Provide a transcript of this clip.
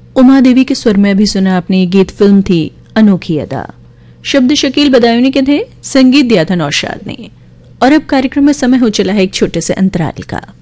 उमा देवी के स्वर में भी सुना आपने गीत, फिल्म थी अनोखी अदा। शब्द शकील बदायूनी के थे, संगीत दिया था नौशाद ने। और अब कार्यक्रम में समय हो चला है एक छोटे से अंतराल का।